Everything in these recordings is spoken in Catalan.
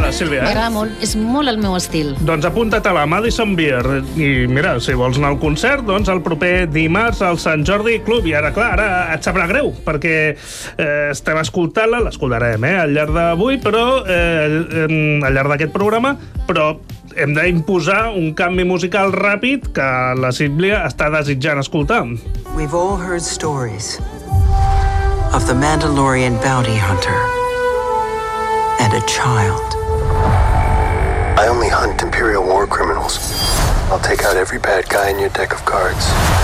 Sílvia? M'agrada molt, és molt el meu estil. Doncs apunta't a la Madison Beer. I mira, si vols anar al concert, doncs el proper dimarts al Sant Jordi Club. I ara, clar, ara et sabrà greu, perquè estem escoltant-la, l'escoltarem al llarg d'avui, però al llarg d'aquest programa, però hem d'imposar un canvi musical ràpid que la Sílvia està desitjant escoltar. We've all heard stories of the Mandalorian bounty hunter and a child. I only hunt Imperial war criminals. I'll take out every bad guy in your deck of cards.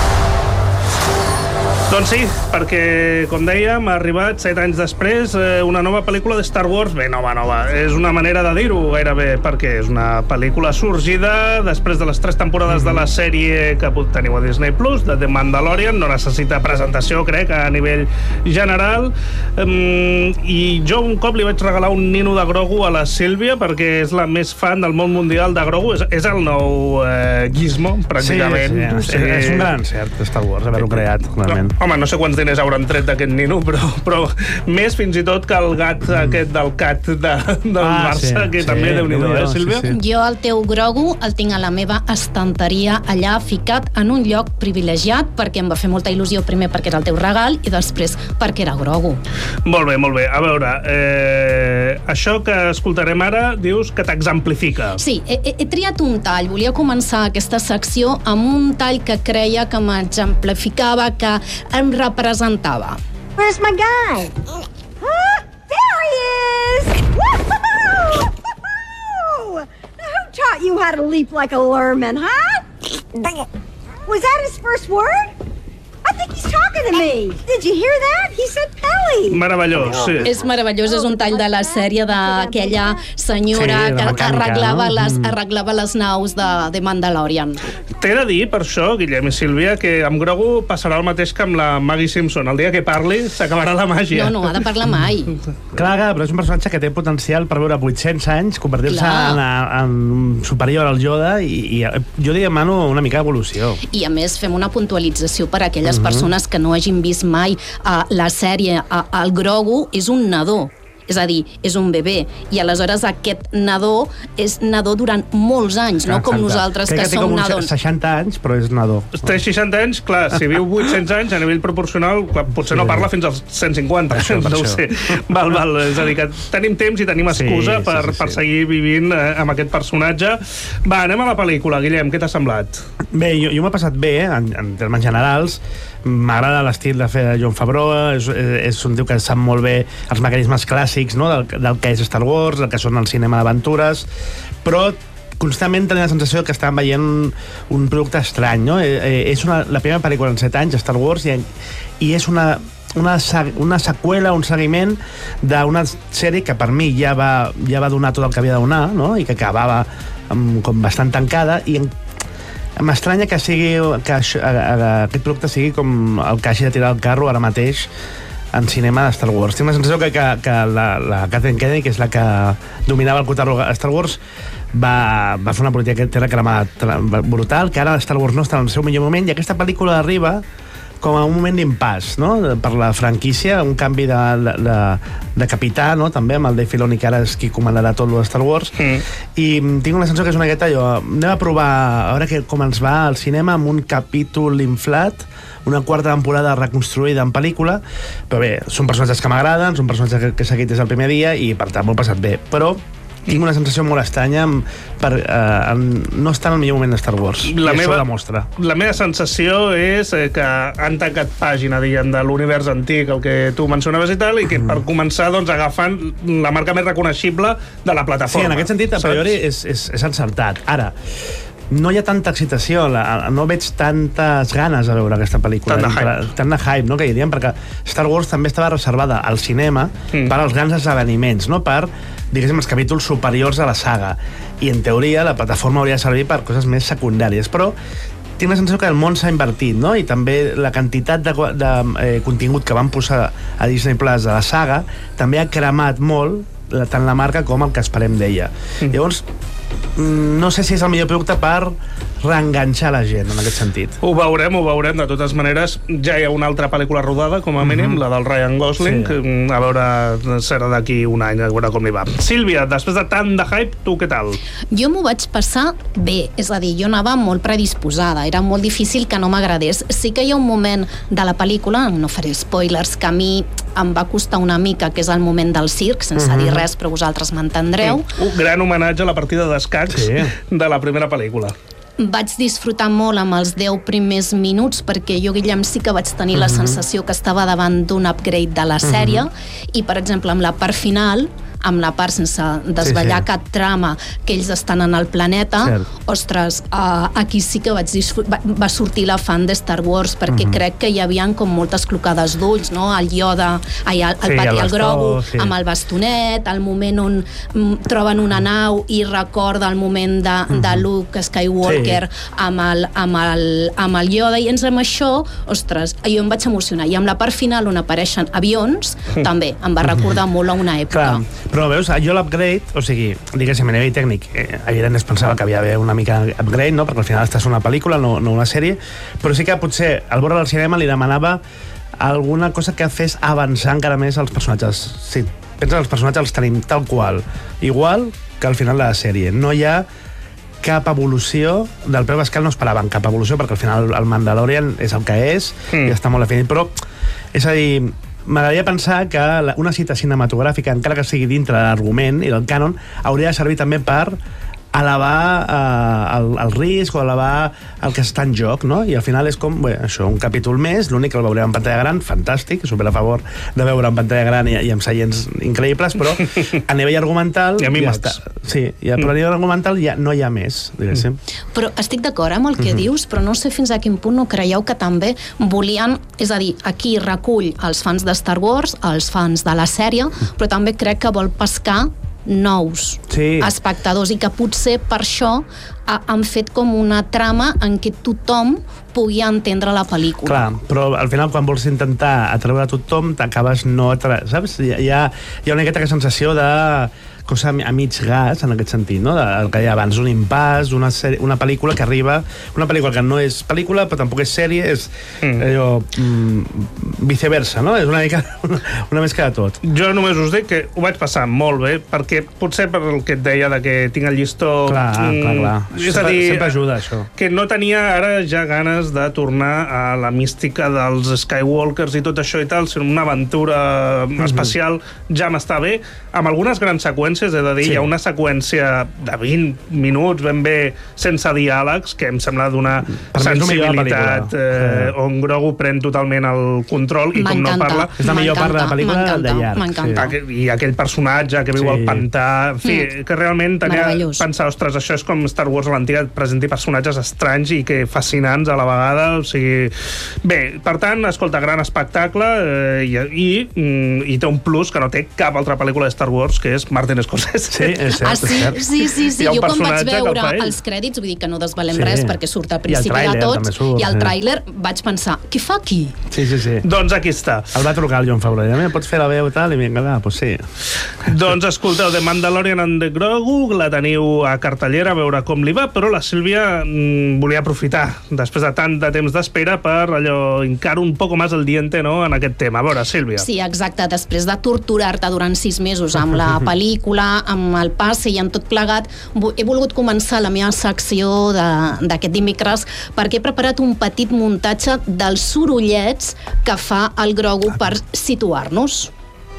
Doncs sí, perquè, com dèiem, ha arribat 7 anys després una nova pel·lícula de Star Wars. Bé, nova. És una manera de dir-ho, gairebé, perquè és una pel·lícula sorgida després de les 3 temporades de la sèrie que teniu a Disney Plus, de The Mandalorian. No necessita presentació, crec, a nivell general. I jo un cop li vaig regalar un nino de Grogu a la Sílvia, perquè és la més fan del món mundial de Grogu. És el nou Gizmo, pràcticament. Sí. És un gran encert de Star Wars, haver-ho creat, clarament. Home, no sé quants diners hauran tret d'aquest nino, però més fins i tot que el gat aquest del cat del Barça, que també Déu-n'hi-do, Sílvia? Sí. Jo el teu Grogu el tinc a la meva estanteria allà ficat en un lloc privilegiat, perquè em va fer molta il·lusió, primer perquè era el teu regal i després perquè era Grogu. Molt bé. A veure, això que escoltarem ara dius que t'exemplifica. Sí, he triat un tall. Volia començar aquesta secció amb un tall que creia que m'exemplificava, que em representava. Where's my guy? There he is! Woo-hoo! Who taught you how to leap like a lerman, huh? Was that his first word? I think he's talking to me. Did you hear that? He said Pelly. Meravellós, sí. És meravellós, és un tall de la sèrie d'aquella senyora que arreglava les naus de Mandalorian. T'he de dir, per això, Guillem i Sílvia, que amb Grogu passarà el mateix que amb la Maggie Simpson. El dia que parli s'acabarà la màgia. No, ha de parlar mai. Clar, però és un personatge que té potencial per veure 800 anys, convertir-se en superior al Yoda, i jo li demano una mica d'evolució. I a més fem una puntualització per a aquelles persones que no hagin vist mai la sèrie. El Grogu és un nadó, és a dir, és un bebè, i aleshores aquest nadó és nadó durant molts anys, no com nosaltres, que som nadons. Té 60 anys, però és nadó. Té 60 anys, clar, si viu 800 anys a nivell proporcional, potser no parla fins als 150, no ho sé. Val, és a dir, que tenim temps i tenim excusa per seguir vivint amb aquest personatge. Va, anem a la pel·lícula, Guillem, què t'ha semblat? Bé, jo m'ha passat bé, en termes generals. M'agrada l'estil de fer de Jon Favreau, és un tio que sap molt bé els mecanismes clàssics, no? del que és Star Wars, del que són el cinema d'aventures, però constantment tenia la sensació que estàvem veient un producte estrany, no? És la primera pel·lícula en 7 anys, Star Wars, i és una seqüela, un seguiment d'una sèrie que per mi ja va donar tot el que havia de donar, no? I que acabava com bastant tancada, i m'estranya que aquest producte sigui com el que hagi de tirar el carro ara mateix en cinema de Star Wars. Tinc la sensació que la Kathleen Kennedy, que és la que dominava el cotarro a Star Wars, va fer una política que té la cremada brutal, que ara Star Wars no està en el seu millor moment, i aquesta pel·lícula arriba com a un moment d'impàs, no? Per la franquícia, un canvi de capità, no? També amb el Dave Filoni, que ara és qui comandarà tot lo de Star Wars, i tinc una sensació que és una miqueta allò, anem a provar a veure com ens va al cinema amb un capítol inflat, una quarta temporada reconstruïda en pel·lícula, però bé, són personatges que m'agraden, són personatges que he seguit des del primer dia, i per tant m'ho he passat bé, però tinc una sensació molt estranya per no estar en el millor moment de Star Wars. Això demostra. La meva sensació és que han tancat pàgina, diguem, de l'univers antic, el que tu mencionaves i tal, i que per començar, doncs, agafant la marca més reconeixible de la plataforma. Sí, en aquest sentit, a priori, és encertat. Ara, no hi ha tanta excitació, no veig tantes ganes a veure aquesta pel·lícula. Tant de hype, no?, que hi diríem, perquè Star Wars també estava reservada al cinema per als grans esdeveniments, no?, per, diguéssim, els capítols superiors a la saga. I, en teoria, la plataforma hauria de servir per coses més secundàries, però tinc la sensació que el món s'ha invertit, no?, i també la quantitat de contingut que van posar a Disney Plus de la saga també ha cremat molt tant la marca com el que esperem d'ella. Llavors, no sé si és el millor producte per reenganxar la gent en aquest sentit. Ho veurem. De totes maneres, ja hi ha una altra pel·lícula rodada, com a mínim, la del Ryan Gosling, a veure, serà d'aquí un any, a veure com li va. Sílvia, després de tant de hype, tu què tal? Jo m'ho vaig passar bé, és a dir, jo anava molt predisposada, era molt difícil que no m'agradés. Sí que hi ha un moment de la pel·lícula, no faré spoilers, que a mi em va costar una mica, que és el moment del circ, sense dir res, però vosaltres m'entendreu. Un gran homenatge a la partida d'escacs de la primera pel·lícula. Vaig disfrutar molt amb els 10 primers minuts perquè jo, Guillem, sí que vaig tenir la sensació que estava davant d'un upgrade de la sèrie i, per exemple, amb la part final, amb la part sense desvetllar cap trama, que ells estan en el planeta, ostres, aquí sí que va sortir la fan de Star Wars, perquè crec que hi havia com moltes clocades d'ulls, no? El Yoda, el Grogu, amb el bastonet, el moment on troben una nau i recorda el moment de Luke Skywalker amb el Yoda, i amb això, ostres, jo em vaig emocionar. I amb la part final on apareixen avions, també em va recordar molt a una època. Però veus, jo l'upgrade, o sigui, diguéssim, a nivell tècnic, evidentment es pensava que havia d'haver una mica upgrade, no? Perquè al final estàs una pel·lícula, no una sèrie, però sí que potser al veure del cinema li demanava alguna cosa que fes avançar encara més els personatges. Si penses, els personatges els tenim tal qual, igual que al final de la sèrie. No hi ha cap evolució del Pedro Pascal, no esperaven cap evolució, perquè al final el Mandalorian és el que és, i està molt definit, però, és a dir, m'agradaria pensar que una cita cinematogràfica, encara que sigui dintre de l'argument i del cànon, hauria de servir també per elevar el risc o elevar el que està en joc, no? I al final és com, bé, això, un capítol més, l'únic que el veurem en pantalla gran, fantàstic, super a favor de veure en pantalla gran i amb seients increïbles, però a nivell argumental ja està. Sí, però a nivell argumental ja no hi ha més, diguéssim. Però estic d'acord amb el que dius, però no sé fins a quin punt no creieu que també volien, és a dir, aquí recull els fans de Star Wars, els fans de la sèrie, però també crec que vol pescar nous espectadors i que potser per això han fet com una trama en què tothom pugui entendre la pel·lícula. Clar, però al final quan vols intentar atreure a tothom t'acabes no saps? Hi ha una miqueta sensació de cosa a mig gas, en aquest sentit, no? El que hi ha abans, un impàs, una pel·lícula que arriba, una pel·lícula que no és pel·lícula, però tampoc és sèrie, és allò, viceversa, no? És una mica una mescla de tot. Jo només us dic que ho vaig passar molt bé, perquè potser per el que et deia de que tinc el llistó... Clar. És a dir, sempre ajuda, això. Que no tenia ara ja ganes de tornar a la mística dels Skywalkers i tot això i tal, sinó una aventura espacial ja m'està bé, amb algunes grans seqüències, he de dir, hi ha una seqüència de 20 minuts ben bé sense diàlegs que em sembla d'una sensibilitat on Grogu pren totalment el control i com no parla... És la millor part de la pel·lícula de llarg. M'encanta. I aquell personatge que viu al pantà, en fi, que realment tenia pensar, ostres, això és com Star Wars a l'antiga, et presenti personatges estranys i que fascinants a la vegada, o sigui... Bé, per tant, escolta, gran espectacle i té un plus que no té cap altra pel·lícula de Star Wars, que és Martin Scorsese. Sí, és cert. Sí. Jo quan vaig veure els crèdits, vull dir que no desvelem res perquè surt al principi de tot, i el tràiler vaig pensar, què fa aquí? Sí. Doncs aquí està. El va trucar el Jon Favreau, ja pots fer la veu i tal, i vinga, doncs sí. Doncs escolteu, The Mandalorian and the Grogu, la teniu a cartellera, a veure com li va, però la Sílvia volia aprofitar, després de tant de temps d'espera, per allò, encara un poc més el diente, no?, en aquest tema. A veure, Sílvia. Sí, exacte, després de torturar-te durant 6 mesos amb la pel·lícula, amb el passe i amb tot plegat, he volgut començar la meva secció d'aquest dimecres perquè he preparat un petit muntatge dels sorollets que fa el Grogu per situar-nos.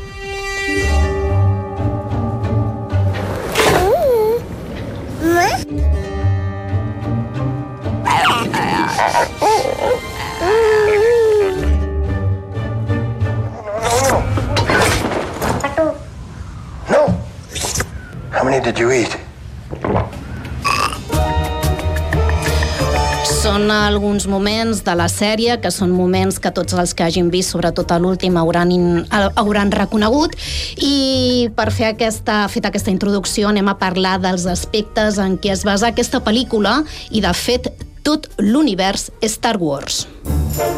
How many did you eat? Són alguns moments de la sèrie que són moments que tots els que hagin vist, sobretot a l'últim, hauran reconegut, i per fer aquesta introducció anem a parlar dels aspectes en què es basa aquesta pel·lícula i, de fet, tot l'univers Star Wars.